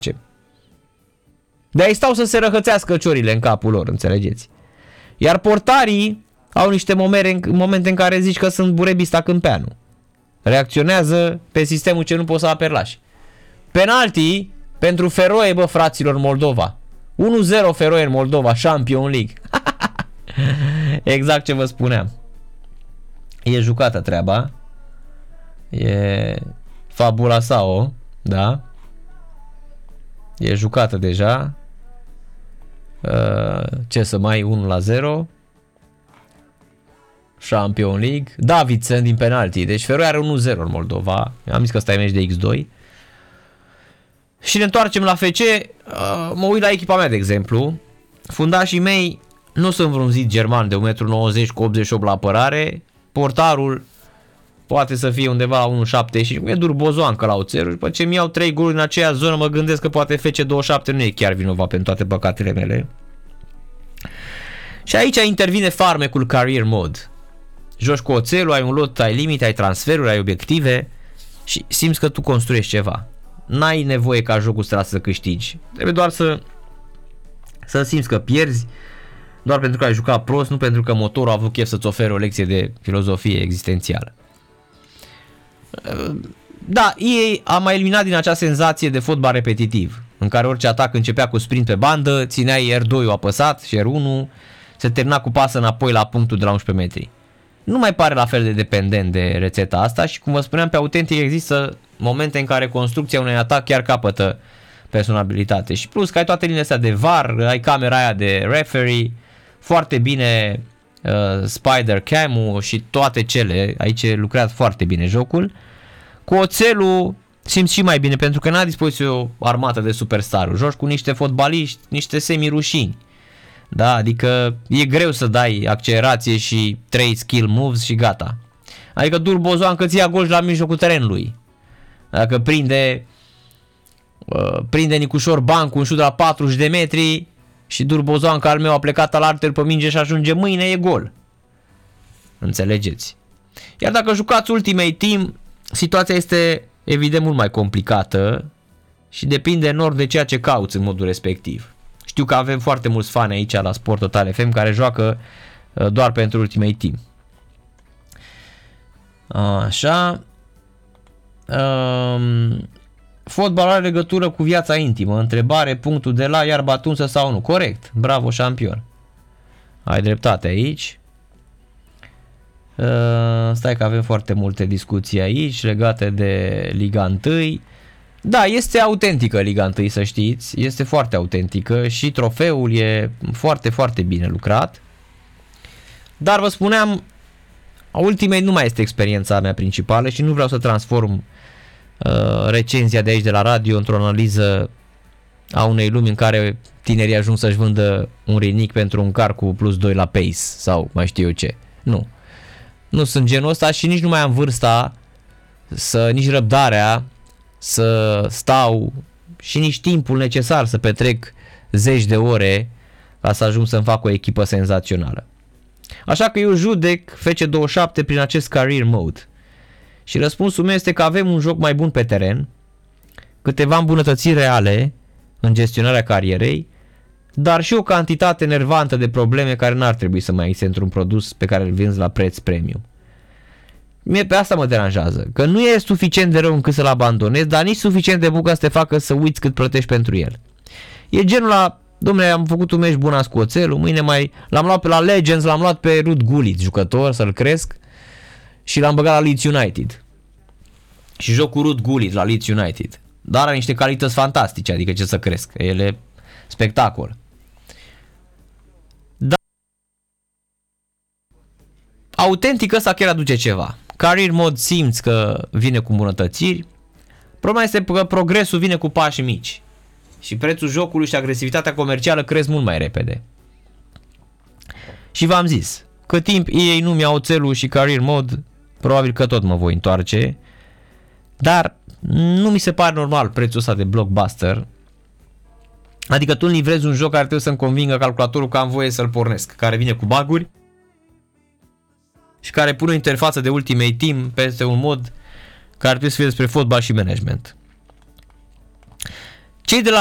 De-aia stau să se răhățească ciorile în capul lor, înțelegeți? Iar portarii au niște momente în care zici că sunt Burebista Câmpeanu. Reacționează pe sistemul ce nu poți să aperlași. Penalti pentru Feroe, bă, fraților, Moldova. 1-0 Feroe în Moldova, Champions League. Exact ce vă spuneam. E jucată treaba. E fabula sau, da? E jucată deja. Ce să mai, 1-0. Champions League. Davidson din penalti. Deci Feroe are 1-0 în Moldova. Am zis că ăsta e meci de X2. Și ne întoarcem la FC. Mă uit la echipa mea, de exemplu. Fundașii mei nu sunt vreun zid german de 1,90 m cu 88 la apărare. Portarul poate să fie undeva la 1,70 m. E Durbozoancă la oțelul. După ce mi iau 3 goluri în aceea zonă, mă gândesc că poate FC27 nu e chiar vinovat pentru toate păcatele mele. Și aici intervine farmecul Career Mode. Joci cu oțelul, ai un lot, ai limite, ai transferuri, ai obiective și simți că tu construiești ceva. N-ai nevoie ca jocul ăsta să câștigi. Trebuie doar să simți că pierzi doar pentru că ai jucat prost, nu pentru că motorul a avut chef să-ți ofere o lecție de filozofie existențială. Da, EA a mai eliminat din acea senzație de fotbal repetitiv, în care orice atac începea cu sprint pe bandă, țineai R2-ul apăsat și R1, se termina cu pasă înapoi la punctul de la 11 metri. Nu mai pare la fel de dependent de rețeta asta și, cum vă spuneam, pe Autentic există momente în care construcția unui atac chiar capătă personalitate. Și plus că ai toate liniile astea de VAR, ai camera aia de referee, foarte bine Spider Cam-ul și toate cele, aici e lucrat foarte bine jocul. Cu oțelul simți și mai bine, pentru că n-a dispoziție o armată de superstaruri. Joci cu niște fotbaliști, niște semi-rușini. Da, adică e greu să dai accelerație și 3 skill moves și gata. Adică Durbozoancă ți ia gol la mijlocul terenului. Dacă prinde Nicușor Bancu un șut de la 40 de metri și Durbozoancă al meu a plecat al alter pe minge și ajunge mâine, e gol. Înțelegeți? Iar dacă jucați Ultimate Team, situația este evident mult mai complicată și depinde enorm de ceea ce cauți în modul respectiv. Știu că avem foarte mulți fani aici la Sport Total FM care joacă doar pentru Ultimate Team. Așa. Fotbalul are legătură cu viața intimă. Întrebare, punctul de la iarba tunsă sau nu? Corect. Bravo, șampion. Ai dreptate aici. Stai că avem foarte multe discuții aici legate de Liga 1. Da, este autentică Liga 1, să știți. Este foarte autentică și trofeul e foarte, foarte bine lucrat. Dar vă spuneam, Ultimate nu mai este experiența mea principală și nu vreau să transform recenzia de aici de la radio într-o analiză a unei lumi în care tinerii ajung să-și vândă un rinic pentru un car cu plus 2 la pace sau mai știu eu ce. Nu. Nu sunt genul ăsta și nici nu mai am vârsta, nici răbdarea să stau și nici timpul necesar să petrec zeci de ore ca să ajung să-mi fac o echipă senzațională. Așa că eu judec FC27 prin acest career mode. Și răspunsul meu este că avem un joc mai bun pe teren, câteva îmbunătățiri reale în gestionarea carierei, dar și o cantitate enervantă de probleme care n-ar trebui să mai existe într-un produs pe care îl vinzi la preț premium. Mie pe asta mă deranjează, că nu e suficient de rău încât să-l abandonezi, dar nici suficient de bun ca să te facă să uiți cât plătești pentru el. E genul la, dom'le, am făcut un meci bun azi cu oțelul, mâine l-am luat pe la Legends, l-am luat pe Ruud Gullit, jucător, să-l cresc, și l-am băgat la Leeds United. Și joc cu Ruud Gullit la Leeds United. Dar are niște calități fantastice, adică ce să cresc, el e spectacol. Dar autentic ăsta chiar aduce ceva. Career mode simți că vine cu îmbunătățiri. Problema este că progresul vine cu pași mici. Și prețul jocului și agresivitatea comercială cresc mult mai repede. Și v-am zis, cât timp ei nu mi-au oțelul și career mode, probabil că tot mă voi întoarce. Dar nu mi se pare normal prețul ăsta de blockbuster. Adică tu livrezi un joc care trebuie să-mi convingă calculatorul că am voie să-l pornesc, care vine cu bug-uri și care pune o interfață de Ultimate Team peste un mod care trebuie să fie despre fotbal și management. Cei de la